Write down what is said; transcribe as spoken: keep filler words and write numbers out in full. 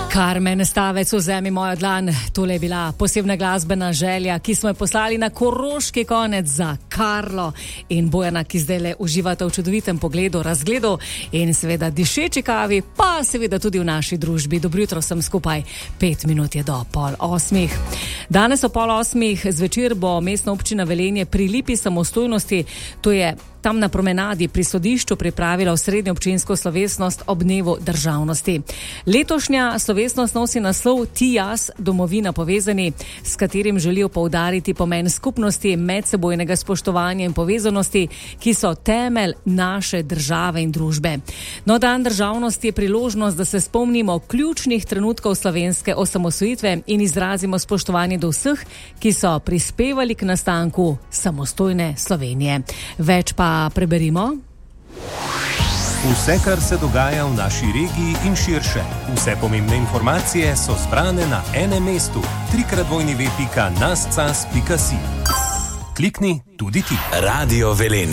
Karmen Stavec, vzemi mojo dlan. Tole je bila posebna glasbena želja, ki smo jo poslali na koroški konec za Karlo in Bojana, ki zdaj le uživate v čudovitem pogledu, razgledu in seveda dišeči kavi, pa seveda tudi v naši družbi. Dobro jutro sem skupaj, pet minut je do pol osmih. Danes o pol osmih zvečer bo mestna občina Velenje pri Lipi samostojnosti, to je tam na promenadi pri sodišču, pripravila osrednjo občinsko slovesnost ob dnevu državnosti. Letošnja slovesnost nosi naslov Ti, jaz, domovina povezani, s katerim želijo poudariti pomen skupnosti, medsebojnega spoštovanja in povezanosti, ki so temelj naše države in družbe. No, dan državnosti je priložnost, da se spomnimo ključnih trenutkov slovenske osamosvojitve in izrazimo spoštovanje do vseh, ki so prispevali k nastanku samostojne Slovenije. Več pa preberimo. Vse, kar se dogaja v naši regiji in širše. Vse pomembne informacije so zbrane na enem mestu. trikrat dvojni ve pika nascas pika si. Klikni tudi ti. Radio Velenje.